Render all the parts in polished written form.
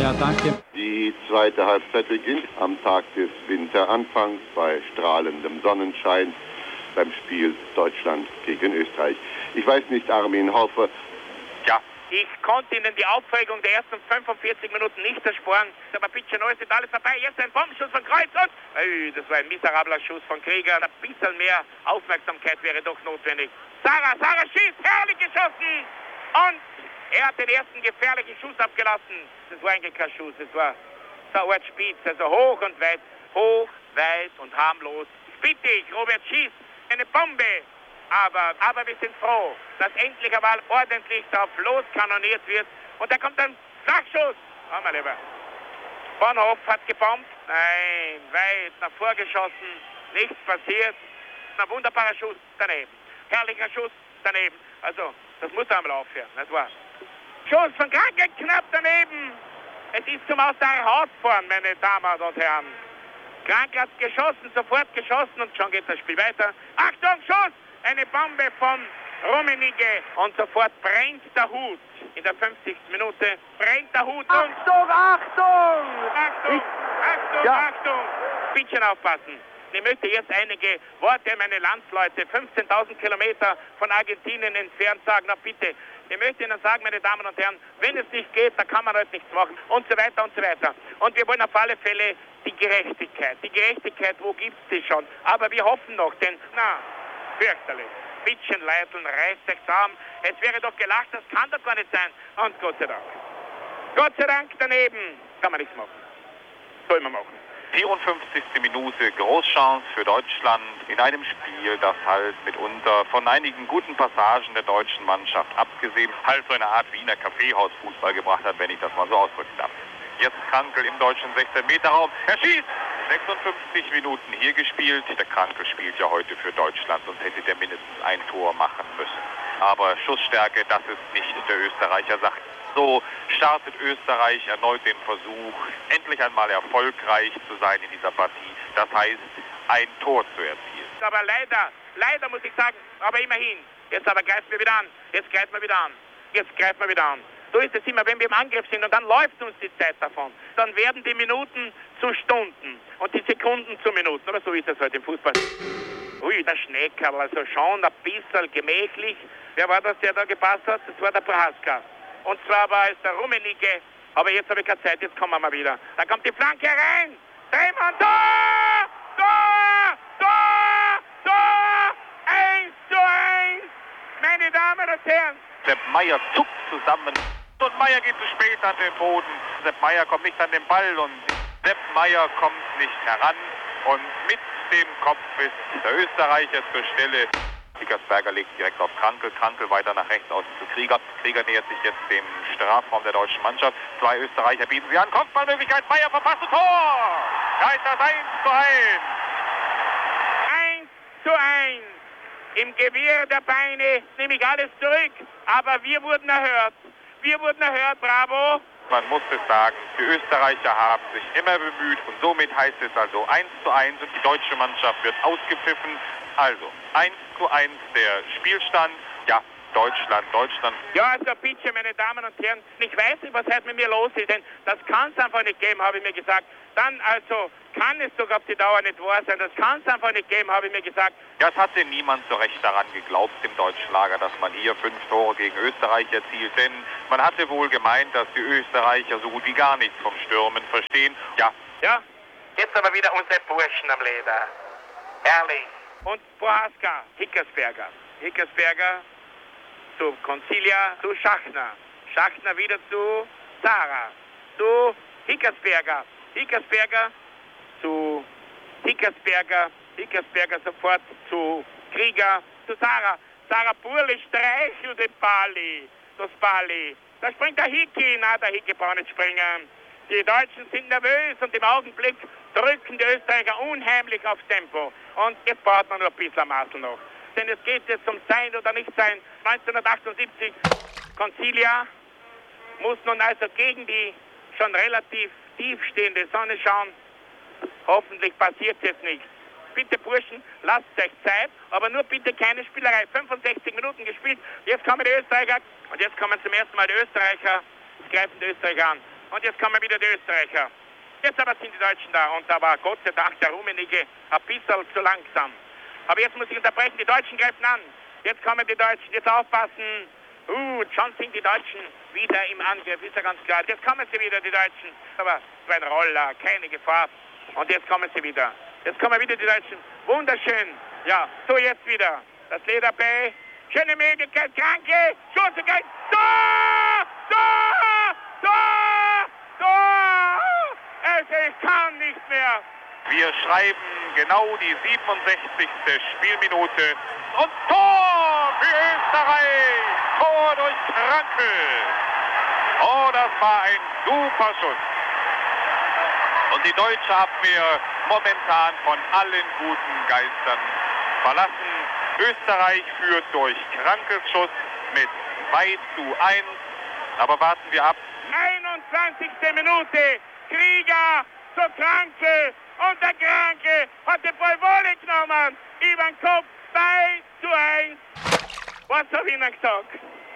Ja, danke. Die zweite Halbzeit beginnt am Tag des Winteranfangs bei strahlendem Sonnenschein beim Spiel Deutschland gegen Österreich. Ich weiß nicht, Armin Hofer. Ja. Ich konnte Ihnen die Aufregung der ersten 45 Minuten nicht ersparen. Aber bitte, noch ist alles vorbei. Jetzt ein Bombenschuss von Kreuz und... das war ein miserabler Schuss von Krieger. Ein bisschen mehr Aufmerksamkeit wäre doch notwendig. Sarah schießt, herrlich geschossen! Und er hat den ersten gefährlichen Schuss abgelassen. Das war eigentlich kein Schuss, das war so ein Art Spitz. Also hoch, weit und harmlos. Bitte ich, Robert schießt eine Bombe. Aber wir sind froh, dass endlich einmal ordentlich drauf loskanoniert wird. Und da kommt ein Flachschuss. Oh, mein Lieber. Bonhoff hat gebombt. Nein, weit nach vorgeschossen. Nichts passiert. Ein wunderbarer Schuss daneben. Herrlicher Schuss daneben. Also, das muss einmal aufhören, nicht wahr? Schuss von Kranke knapp daneben. Es ist zum Aus der Haut fahren, meine Damen und Herren. Kranke hat geschossen, sofort geschossen und schon geht das Spiel weiter. Achtung, Schuss! Eine Bombe von Rummenigge und sofort brennt der Hut. In der 50. Minute brennt der Hut. Achtung! Achtung! Bitte aufpassen. Ich möchte jetzt einige Worte an meine Landsleute, 15.000 Kilometer von Argentinien entfernt, sagen. Na bitte, ich möchte Ihnen sagen, meine Damen und Herren, wenn es nicht geht, dann kann man halt nichts machen und so weiter und so weiter. Und wir wollen auf alle Fälle die Gerechtigkeit. Die Gerechtigkeit, wo gibt es die schon? Aber wir hoffen noch, denn, fürchterlich. Bittchen Leiteln, reißt sich zusammen. Es wäre doch gelacht, das kann doch gar nicht sein. Und Gott sei Dank. Gott sei Dank daneben kann man nichts machen. Soll man machen. 54. Minute, Großchance für Deutschland in einem Spiel, das halt mitunter von einigen guten Passagen der deutschen Mannschaft abgesehen halt so eine Art Wiener Kaffeehausfußball gebracht hat, wenn ich das mal so ausdrücken darf. Jetzt Krankl im deutschen 16-Meter-Raum. Er schießt! 56 Minuten hier gespielt. Der Krankl spielt ja heute für Deutschland, sonst hätte der mindestens ein Tor machen müssen. Aber Schussstärke, das ist nicht der Österreicher Sache. So startet Österreich erneut den Versuch, endlich einmal erfolgreich zu sein in dieser Partie. Das heißt, ein Tor zu erzielen. Aber leider muss ich sagen, aber immerhin. Jetzt aber greifen wir wieder an. So ist es immer, wenn wir im Angriff sind und dann läuft uns die Zeit davon. Dann werden die Minuten zu Stunden und die Sekunden zu Minuten. Oder so ist es heute im Fußball. Ui, der Schneckerl, also schon ein bisschen gemächlich. Wer war das, der da gepasst hat? Das war der Prohaska. Und zwar war es der Rummenigge. Aber jetzt habe ich keine Zeit, jetzt kommen wir mal wieder. Da kommt die Flanke rein. Drehmann, Tor! 1:1. Meine Damen und Herren. Sepp Maier zuckt zusammen. Und Maier geht zu spät an den Boden. Sepp Maier kommt nicht an den Ball und Sepp Maier kommt nicht heran. Und mit dem Kopf ist der Österreicher zur Stelle. Hickersberger legt direkt auf Krankl. Krankl weiter nach rechts außen zu Krieger. Krieger nähert sich jetzt dem Strafraum der deutschen Mannschaft. Zwei Österreicher bieten sie an. Kopfballmöglichkeit. Maier verpasst das Tor. Da ist das 1:1. Im Gewirr der Beine nehme ich alles zurück. Aber wir wurden erhört. Bravo. Man muss es sagen, die Österreicher haben sich immer bemüht und somit heißt es also 1:1 und die deutsche Mannschaft wird ausgepfiffen. Also 1:1 der Spielstand. Ja, Deutschland. Ja, also bitte, meine Damen und Herren, ich weiß nicht, was heute mit mir los ist, denn das kann es einfach nicht geben, habe ich mir gesagt. Dann also kann es doch auf die Dauer nicht wahr sein, das kann es einfach nicht geben, habe ich mir gesagt. Ja, es hatte niemand so recht daran geglaubt im deutschen Lager, dass man hier 5 Tore gegen Österreich erzielt, denn man hatte wohl gemeint, dass die Österreicher so gut wie gar nichts vom Stürmen verstehen. Ja, jetzt aber wieder unsere Burschen am Leder. Herrlich. Und Prohaska, Hickersberger zu Concilia, zu Schachner. Schachner wieder zu Sarah, zu Hickersberger zu Hickersberger sofort zu Krieger, zu Sarah. Sarah Burli streichelt den Bali. Da springt der Hicki. Der Hicki braucht nicht springen. Die Deutschen sind nervös und im Augenblick drücken die Österreicher unheimlich aufs Tempo. Und jetzt braucht man nur ein bisschen Maßel noch. Denn es geht jetzt um Sein oder Nicht-Sein. 1978, Concilia muss nun also gegen die schon relativ tiefstehende Sonne schauen. Hoffentlich passiert jetzt nichts. Bitte Burschen, lasst euch Zeit, aber nur bitte keine Spielerei. 65 Minuten gespielt, jetzt kommen die Österreicher und jetzt kommen zum ersten Mal die Österreicher. Jetzt greifen die Österreicher an. Und jetzt kommen wieder die Österreicher. Jetzt aber sind die Deutschen da und da war Gott sei Dank der Rummenigge ein bisschen zu langsam. Aber jetzt muss ich unterbrechen, die Deutschen greifen an. Jetzt kommen die Deutschen, jetzt aufpassen. Schon sind die Deutschen wieder im Angriff, ist ja ganz klar. Jetzt kommen sie wieder, die Deutschen. Aber es war ein Roller, keine Gefahr. Und jetzt kommen sie wieder. Jetzt kommen wieder die Deutschen. Wunderschön. Ja, so jetzt wieder. Das Lederbei. Schöne Möglichkeit, Kranke. Schuss, Tor! Tor! Tor! Tor! Ich kann nicht mehr. Wir schreiben genau die 67. Spielminute. Und Tor für Österreich! Tor durch Krankl! Oh, das war ein super Schuss. Und die deutsche Abwehr momentan von allen guten Geistern verlassen. Österreich führt durch Krankls Schuss mit 2:1. Aber warten wir ab. 21. Minute. Krieger zu Krankl. Und der Kranke hat den Ball Wolle genommen. Über den Kopf 2:1. Was habe ich Ihnen gesagt?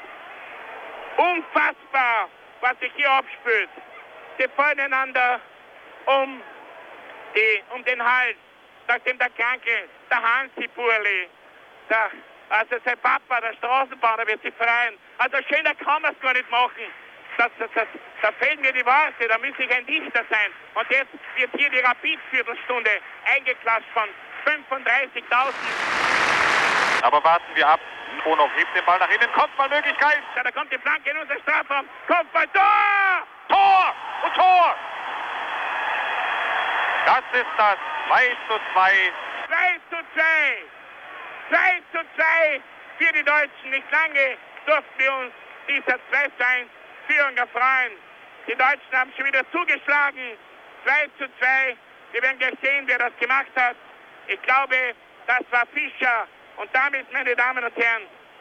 Unfassbar, was sich hier abspielt. Sie fallen einander um den Hals. Nachdem der Kranke, der Hansi-Burli, also sein Papa, der Straßenbahner, wird sich freuen. Also schöner kann man es gar nicht machen. Da fehlen mir die Worte, da müsste ich ein Dichter sein. Und jetzt wird hier die Rapid-Viertelstunde eingeklatscht von 35.000. Aber warten wir ab. Bono hebt den Ball nach innen. Kopfballmöglichkeit. Ja, da kommt die Flanke in unser Strafraum. Kopfball, Tor! Tor! Und Tor! Das ist das 2:2. 2:2. 2:2 für die Deutschen. Nicht lange durften wir uns dieser 2:1 Führung erfreuen. Die Deutschen haben schon wieder zugeschlagen. 2:2. Wir werden gleich sehen, wer das gemacht hat. Ich glaube, das war Fischer. Und damit, meine Damen und Herren,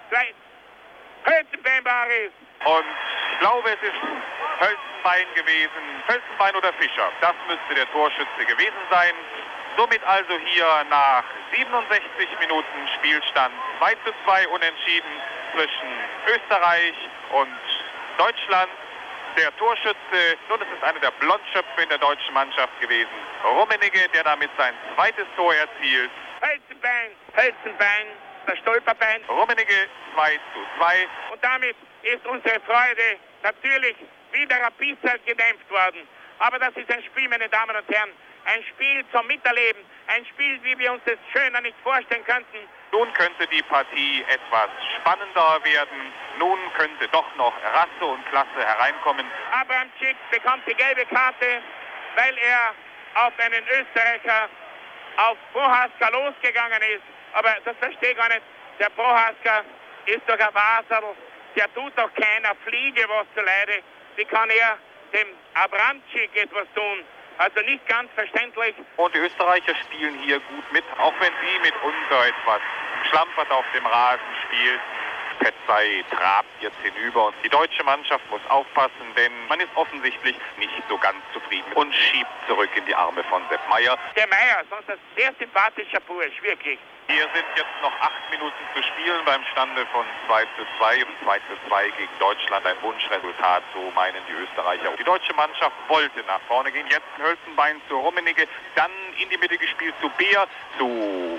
Hölzenbein war es. Und ich glaube, es ist Hölzenbein gewesen. Hölzenbein oder Fischer. Das müsste der Torschütze gewesen sein. Somit also hier nach 67 Minuten Spielstand 2:2 unentschieden zwischen Österreich und Deutschland. Der Torschütze, nun ist es einer der Blondschöpfe in der deutschen Mannschaft gewesen, Rummenigge, der damit sein zweites Tor erzielt. Hölzenbein, das Stolperbein. Rummenigge 2:2. Und damit ist unsere Freude natürlich wieder ein bisschen gedämpft worden. Aber das ist ein Spiel, meine Damen und Herren, ein Spiel zum Miterleben, ein Spiel, wie wir uns das schöner nicht vorstellen könnten. Nun könnte die Partie etwas spannender werden. Nun könnte doch noch Rasse und Klasse hereinkommen. Abramczyk bekommt die gelbe Karte, weil er auf einen Österreicher, auf Prohaska losgegangen ist. Aber das verstehe ich gar nicht. Der Prohaska ist doch ein Waserl. Der tut doch keiner Fliege was zuleide. Wie kann er dem Abramczyk etwas tun? Also nicht ganz verständlich. Und die Österreicher spielen hier gut mit, auch wenn sie mitunter etwas schlampert auf dem Rasen spielten. Petzai trabt jetzt hinüber und die deutsche Mannschaft muss aufpassen, denn man ist offensichtlich nicht so ganz zufrieden und schiebt zurück in die Arme von Sepp Maier. Der Maier, sonst ein sehr sympathischer Bursch, wirklich. Hier sind jetzt noch 8 Minuten zu spielen beim Stande von 2:2 und 2:2 gegen Deutschland. Ein Wunschresultat, so meinen die Österreicher. Die deutsche Mannschaft wollte nach vorne gehen. Jetzt ein Hölzenbein zu Rummenigge, dann in die Mitte gespielt zu Beer, zu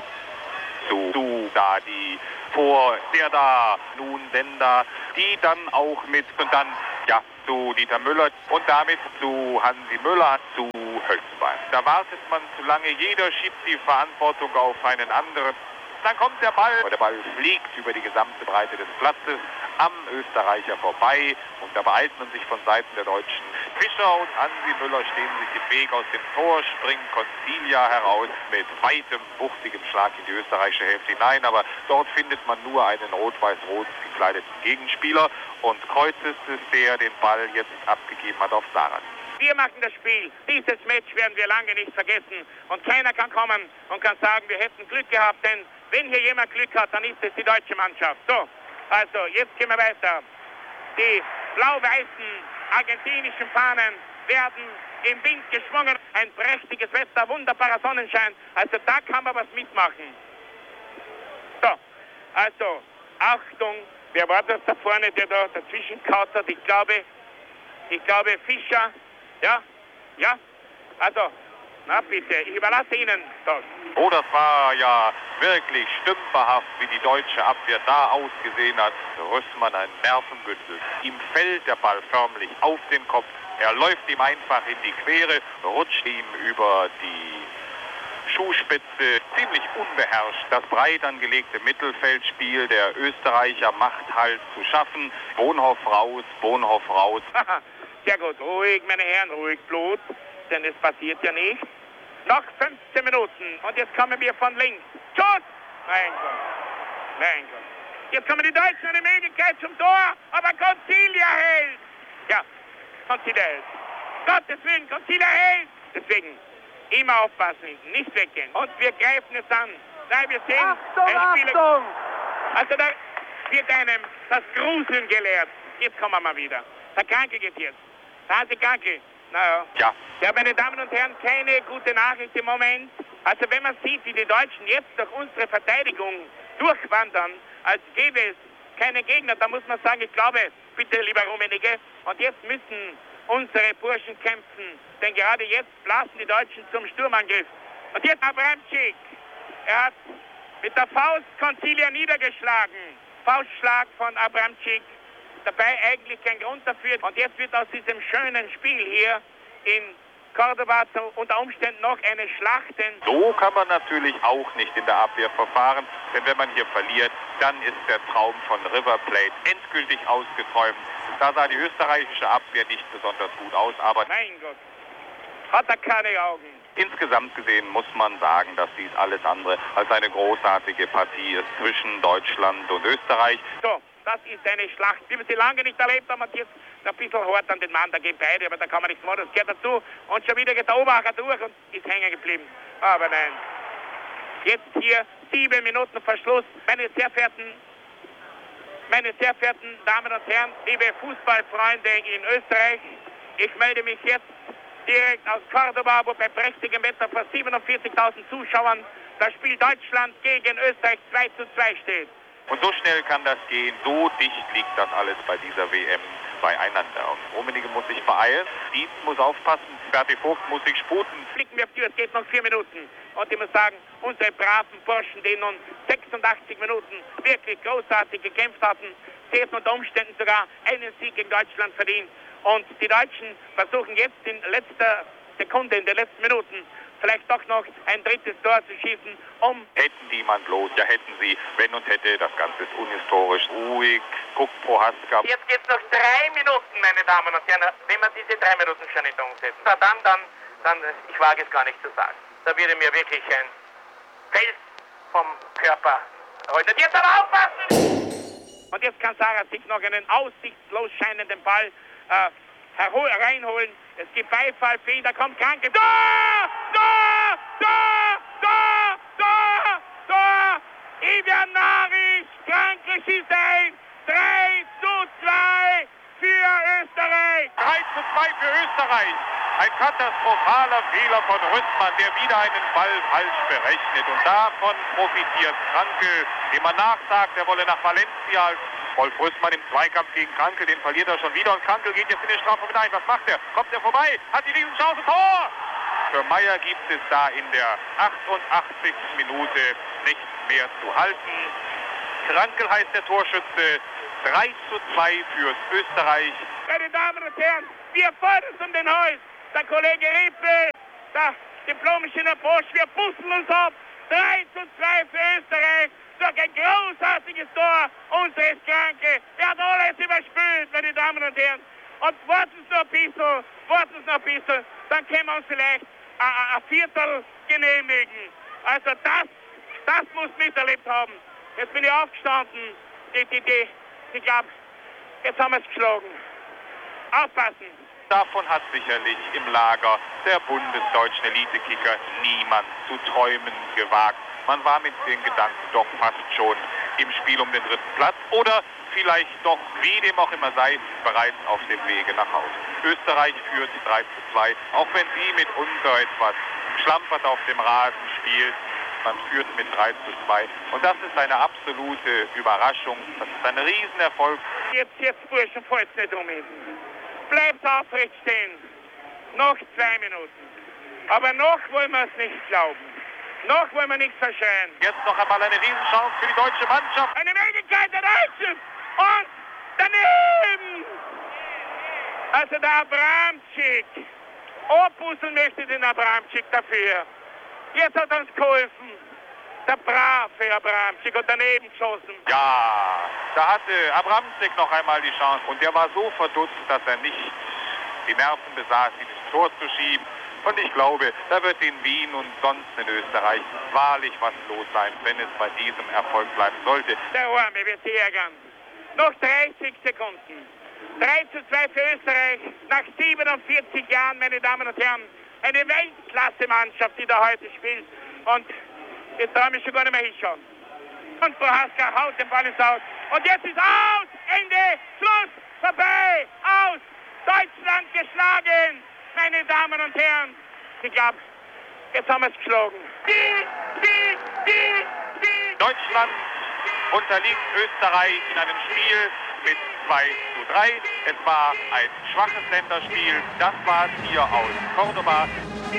da die vor der da, nun denn da, die dann auch mit und dann ja zu Dieter Müller und damit zu Hansi Müller, zu Hölzenbein. Da wartet man zu lange, jeder schiebt die Verantwortung auf einen anderen. Dann kommt der Ball fliegt über die gesamte Breite des Platzes am Österreicher vorbei und da beeilt man sich von Seiten der Deutschen. Fischer und Hansi Müller stehen sich im Weg. Aus dem Tor springt Concilia heraus mit weitem, wuchtigem Schlag in die österreichische Hälfte hinein, aber dort findet man nur einen rot-weiß-rot gekleideten Gegenspieler und Kreuz ist es, der den Ball jetzt abgegeben hat auf Saras. Wir machen das Spiel. Dieses Match werden wir lange nicht vergessen. Und keiner kann kommen und kann sagen, wir hätten Glück gehabt, denn wenn hier jemand Glück hat, dann ist es die deutsche Mannschaft. So, also jetzt gehen wir weiter. Die blau-weißen argentinischen Fahnen werden im Wind geschwungen. Ein prächtiges Wetter, wunderbarer Sonnenschein. Also da kann man was mitmachen. So, also Achtung, wer war das da vorne, der da dazwischen kaut hat? Ich glaube Fischer. Ja, ja, also, na bitte, ich überlasse Ihnen das. Oh, das war ja wirklich stümperhaft, wie die deutsche Abwehr da ausgesehen hat. Rüssmann ein Nervenbündel. Ihm fällt der Ball förmlich auf den Kopf. Er läuft ihm einfach in die Quere, rutscht ihm über die Schuhspitze, ziemlich unbeherrscht. Das breit angelegte Mittelfeldspiel der Österreicher macht halt zu schaffen. Bonhoff raus, Bonhoff raus. Sehr gut, ruhig, meine Herren, ruhig, Blut, denn es passiert ja nichts. Noch 15 Minuten und jetzt kommen wir von links. Schuss! Mein Gott, mein Gott. Jetzt kommen die Deutschen eine Möglichkeit zum Tor, aber Concilia hält. Ja, Concilia hält. Gottes Willen, Concilia hält. Deswegen immer aufpassen, nicht weggehen. Und wir greifen es an. Nein, wir sehen ein Spieler. Achtung! Also da wird einem das Gruseln gelehrt. Jetzt kommen wir mal wieder. Der Kranke geht jetzt. Da hat die Kranke. Naja. Ja. Ja, meine Damen und Herren, keine gute Nachricht im Moment. Also wenn man sieht, wie die Deutschen jetzt durch unsere Verteidigung durchwandern, als gäbe es keine Gegner, da muss man sagen, ich glaube, bitte lieber Rummenigge, und jetzt müssen unsere Burschen kämpfen, denn gerade jetzt blasen die Deutschen zum Sturmangriff. Und jetzt Abramczyk, er hat mit der Faust Concilia niedergeschlagen. Faustschlag von Abramczyk, dabei eigentlich kein Grund dafür. Und jetzt wird aus diesem schönen Spiel hier in Cordoba unter Umständen noch eine Schlacht. So kann man natürlich auch nicht in der Abwehr verfahren, denn wenn man hier verliert, dann ist der Traum von River Plate endgültig ausgeträumt. Da sah die österreichische Abwehr nicht besonders gut aus, aber mein Gott, hat er keine Augen. Insgesamt gesehen muss man sagen, dass dies alles andere als eine großartige Partie ist zwischen Deutschland und Österreich. So, das ist eine Schlacht, wie wir sie lange nicht erlebt haben, und jetzt ein bisschen hart an den Mann, da gehen beide, aber da kann man nichts machen, das gehört dazu. Und schon wieder geht der Obacher durch und ist hängen geblieben. Aber nein. Jetzt hier 7 Minuten Verschluss. Meine sehr verehrten Damen und Herren, liebe Fußballfreunde in Österreich, ich melde mich jetzt direkt aus Cordoba, wo bei prächtigem Wetter vor 47.000 Zuschauern das Spiel Deutschland gegen Österreich 2:2 steht. Und so schnell kann das gehen, so dicht liegt das alles bei dieser WM beieinander. Und Rummenigge muss sich beeilen, Dietz muss aufpassen, Berti Vogt muss sich sputen. Blicken wir auf die Uhr, es geht noch 4 Minuten. Und ich muss sagen, unsere braven Burschen, die nun 86 Minuten wirklich großartig gekämpft hatten, sie hätten unter Umständen sogar einen Sieg gegen Deutschland verdient. Und die Deutschen versuchen jetzt in letzter Sekunde, in den letzten Minuten, vielleicht doch noch ein drittes Tor zu schießen, Hätten die man bloß, ja hätten sie, wenn und hätte, das Ganze ist unhistorisch, ruhig, guckt Prohaska. Jetzt geht's noch 3 Minuten, meine Damen und Herren, wenn wir diese 3 Minuten schon nicht umsetzen. Dann, ich wage es gar nicht zu sagen. Da würde mir wirklich ein Fels vom Körper rollen. Und jetzt aber aufpassen! Und jetzt kann Sarah sich noch einen aussichtslos scheinenden Ball reinholen. Es gibt Beifall für ihn, da kommt Kranke. Tor! Tor! Tor! Tor! Tor! Tor! Ivan Naric, Kranke schießt ein. 3:2 für Österreich. 3:2 für Österreich. Ein katastrophaler Fehler von Rüssmann, der wieder einen Ball falsch berechnet. Und davon profitiert Kranke, dem man nachsagt, er wolle nach Valencia als Wolf Rüssmann im Zweikampf gegen Kranke, den verliert er schon wieder. Und Kranke geht jetzt in den Strafraum hinein. Was macht er? Kommt er vorbei? Hat die Riesenchance? Tor! Für Meier gibt es da in der 88. Minute nichts mehr zu halten. Krankel heißt der Torschütze. 3:2 fürs Österreich. Meine Damen und Herren, wir fordern es um den Hals. Der Kollege Rippe, der Diplom-Ingenieur Bosch, wir bussen uns ab. 3:2 für Österreich. Durch ein großartiges Tor unseres Kranke. Er hat alles überspült, meine Damen und Herren. Und warten Sie noch ein bisschen, dann können wir uns vielleicht ein Viertel genehmigen. Also das muss miterlebt haben. Jetzt bin ich aufgestanden. Ich glaube, jetzt haben wir es geschlagen. Aufpassen. Davon hat sicherlich im Lager der bundesdeutschen Elitekicker niemand zu träumen gewagt. Man war mit den Gedanken doch fast schon im Spiel um den 3. Platz oder vielleicht doch, wie dem auch immer sei, bereits auf dem Wege nach Hause. Österreich führt 3:2, auch wenn sie mitunter etwas schlampert auf dem Rasen spielt. Man führt mit 3:2 und das ist eine absolute Überraschung. Das ist ein Riesenerfolg. Jetzt Burschen, fällt's nicht um ihn. Bleibt aufrecht stehen. Noch 2 Minuten. Aber noch wollen wir es nicht glauben. Noch wollen wir nichts verschreien. Jetzt noch einmal eine Riesenchance für die deutsche Mannschaft. Eine Möglichkeit der Deutschen. Und daneben. Also der Abramczyk. Opusel möchte den Abramczyk dafür. Jetzt hat er uns geholfen. Der brave Abramczyk und daneben geschossen. Ja, da hatte Abramczyk noch einmal die Chance. Und der war so verdutzt, dass er nicht die Nerven besaß, dieses Tor zu schieben. Und ich glaube, da wird in Wien und sonst in Österreich wahrlich was los sein, wenn es bei diesem Erfolg bleiben sollte. Der Arme wird sich ärgern. Noch 30 Sekunden. 3:2 für Österreich. Nach 47 Jahren, meine Damen und Herren. Eine Weltklasse-Mannschaft, die da heute spielt. Und jetzt darf ich schon gar nicht mehr hinschauen. Und Prohaska haut den Ball ins Aus. Und jetzt ist aus! Ende! Schluss! Vorbei! Aus! Deutschland geschlagen! Meine Damen und Herren, ich glaube, jetzt haben wir es geschlagen. Deutschland unterliegt Österreich in einem Spiel mit 2:3. Es war ein schwaches Länderspiel. Das war es hier aus Cordoba.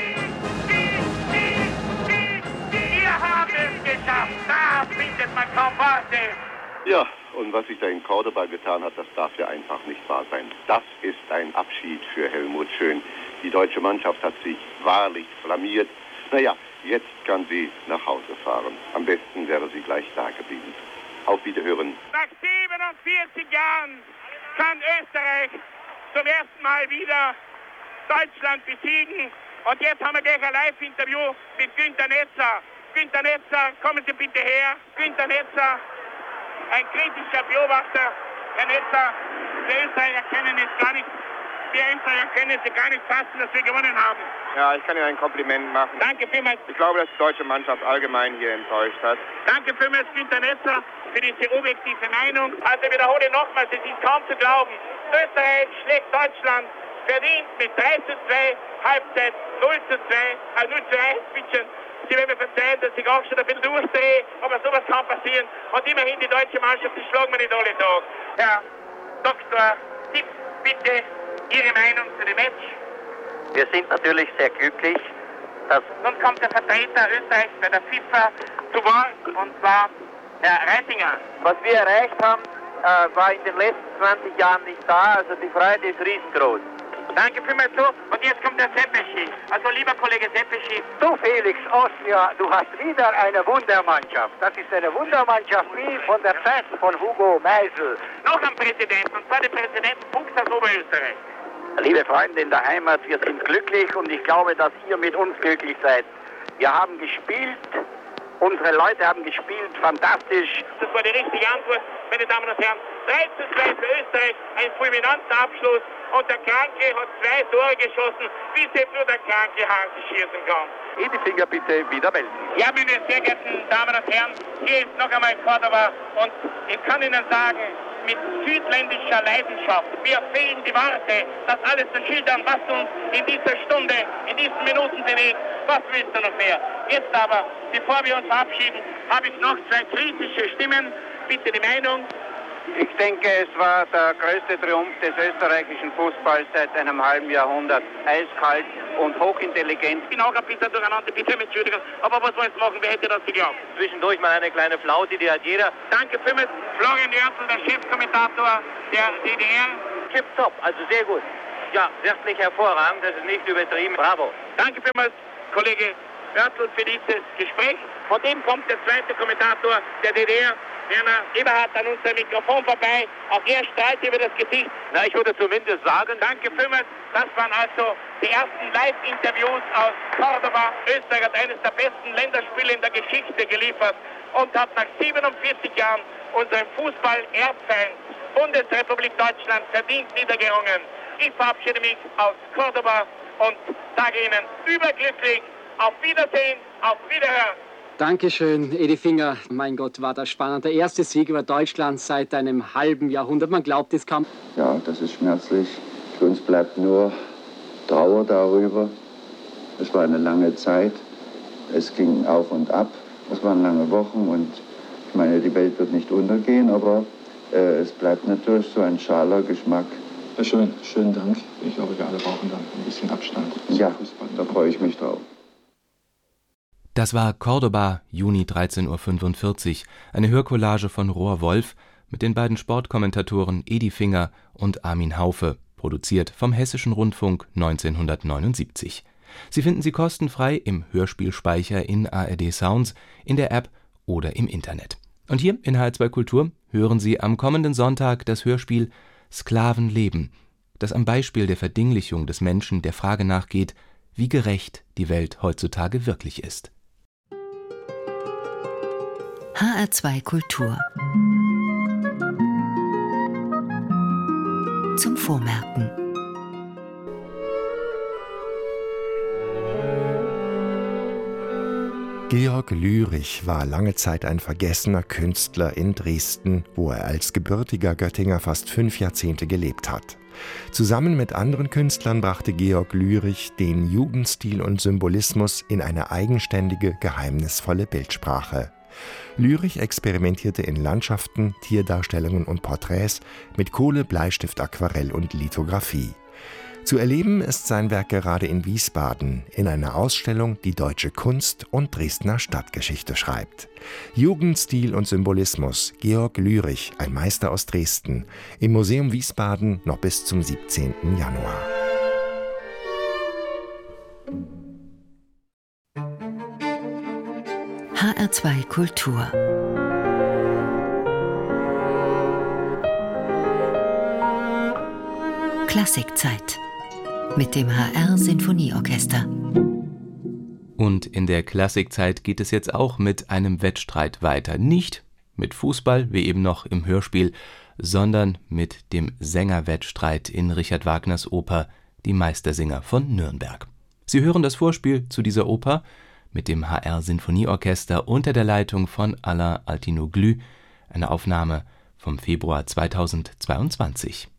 Wir haben es geschafft. Da findet man kaum Worte. Ja, und was sich da in Cordoba getan hat, das darf ja einfach nicht wahr sein. Das ist ein Abschied für Helmut Schön. Die deutsche Mannschaft hat sich wahrlich blamiert. Naja, jetzt kann sie nach Hause fahren. Am besten wäre sie gleich da geblieben. Auf Wiederhören. Nach 47 Jahren kann Österreich zum ersten Mal wieder Deutschland besiegen. Und jetzt haben wir gleich ein Live-Interview mit Günter Netzer. Günter Netzer, kommen Sie bitte her. Günter Netzer, ein kritischer Beobachter. Herr Netzer, die Österreicher können es gar nicht. Die Österreicher können es gar nicht fassen, dass wir gewonnen haben. Ja, ich kann Ihnen ein Kompliment machen. Danke vielmals. Ich glaube, dass die deutsche Mannschaft allgemein hier enttäuscht hat. Danke vielmals, Günter Netzer, für diese objektive Meinung. Also wiederhole nochmals, es ist kaum zu glauben. Österreich schlägt Deutschland verdient mit 3:2, Halbzeit 0:2, 0:1, bitte. Sie werden mir verzeihen, dass ich auch schon ein bisschen durchdrehe, aber sowas kann passieren. Und immerhin die deutsche Mannschaft, die schlagen wir nicht alle Tag. Herr Dr. Tipp, bitte Ihre Meinung zu dem Match. Wir sind natürlich sehr glücklich, dass... Nun kommt der Vertreter Österreichs bei der FIFA zu Wort, und zwar Herr Reitinger. Was wir erreicht haben, war in den letzten 20 Jahren nicht da, also die Freude ist riesengroß. Danke vielmals so. Und jetzt kommt der Seppeschi. Also lieber Kollege Seppeschi. Du Felix, Austria, du hast wieder eine Wundermannschaft. Das ist eine Wundermannschaft wie von der Zeit von Hugo Meisel. Noch ein Präsident, und zwar der Präsident Fuchs aus Oberösterreich. Liebe Freunde in der Heimat, wir sind glücklich und ich glaube, dass ihr mit uns glücklich seid. Wir haben gespielt, unsere Leute haben gespielt, fantastisch. Das war die richtige Antwort, meine Damen und Herren. 3:2 für Österreich, ein fulminanter Abschluss. Und der Kranke hat 2 Tore geschossen, wie selbst nur der Kranke Hansi schießen kann. Die Finger bitte wieder melden. Ja, meine sehr geehrten Damen und Herren, hier ist noch einmal Cordoba und ich kann Ihnen sagen, mit südländischer Leidenschaft, mir fehlen die Worte, das alles zu schildern, was uns in dieser Stunde, in diesen Minuten bewegt. Was willst du noch mehr? Jetzt aber, bevor wir uns verabschieden, habe ich noch 2 kritische Stimmen. Bitte die Meinung. Ich denke, es war der größte Triumph des österreichischen Fußballs seit einem halben Jahrhundert. Eiskalt und hochintelligent. Ich bin auch ein bisschen durcheinander, bitte um Entschuldigung. Aber was wollen Sie machen? Wer hätte das geglaubt? Zwischendurch mal eine kleine Flaute, die hat jeder. Danke vielmals, Florian Oertel, der Chefkommentator der DDR. Tipptopp, also sehr gut. Ja, wirklich hervorragend, das ist nicht übertrieben. Bravo. Danke vielmals, Kollege Oertel, für dieses Gespräch. Von dem kommt der zweite Kommentator der DDR, Werner Eberhardt, an unserem Mikrofon vorbei. Auch er strahlt über das Gesicht. Na, ich würde zumindest sagen... Danke vielmals. Das waren also die ersten Live-Interviews aus Cordoba. Österreich hat eines der besten Länderspiele in der Geschichte geliefert und hat nach 47 Jahren unseren Fußball-Erzfeind Bundesrepublik Deutschland verdient niedergerungen. Ich verabschiede mich aus Cordoba und sage Ihnen überglücklich auf Wiedersehen, auf Wiederhören. Dankeschön, Edi Finger. Mein Gott, war das spannend. Der erste Sieg über Deutschland seit einem halben Jahrhundert. Man glaubt es kaum. Ja, das ist schmerzlich. Für uns bleibt nur Trauer darüber. Es war eine lange Zeit. Es ging auf und ab. Es waren lange Wochen und ich meine, die Welt wird nicht untergehen, aber es bleibt natürlich so ein schaler Geschmack Ja, schönen Dank. Ich glaube, wir alle brauchen dann ein bisschen Abstand. Ja, da freue ich mich drauf. Das war Cordoba, Juni 13:45 Uhr, eine Hörcollage von Rohr Wolf mit den beiden Sportkommentatoren Edi Finger und Armin Haufe, produziert vom Hessischen Rundfunk 1979. Sie finden sie kostenfrei im Hörspielspeicher in ARD Sounds, in der App oder im Internet. Und hier in HR2 Kultur hören Sie am kommenden Sonntag das Hörspiel Sklavenleben, das am Beispiel der Verdinglichung des Menschen der Frage nachgeht, wie gerecht die Welt heutzutage wirklich ist. HR2 Kultur zum Vormerken. Georg Lürich war lange Zeit ein vergessener Künstler in Dresden, wo er als gebürtiger Göttinger fast 5 Jahrzehnte gelebt hat. Zusammen mit anderen Künstlern brachte Georg Lürich den Jugendstil und Symbolismus in eine eigenständige, geheimnisvolle Bildsprache. Lürich experimentierte in Landschaften, Tierdarstellungen und Porträts mit Kohle, Bleistift, Aquarell und Lithografie. Zu erleben ist sein Werk gerade in Wiesbaden in einer Ausstellung, die deutsche Kunst und Dresdner Stadtgeschichte schreibt. Jugendstil und Symbolismus, Georg Lürich, ein Meister aus Dresden, im Museum Wiesbaden noch bis zum 17. Januar. HR2 Kultur. Klassikzeit mit dem HR Sinfonieorchester. Und in der Klassikzeit geht es jetzt auch mit einem Wettstreit weiter. Nicht mit Fußball, wie eben noch im Hörspiel, sondern mit dem Sängerwettstreit in Richard Wagners Oper Die Meistersinger von Nürnberg. Sie hören das Vorspiel zu dieser Oper mit dem HR Sinfonieorchester unter der Leitung von Alain Altinoglu, eine Aufnahme vom Februar 2022.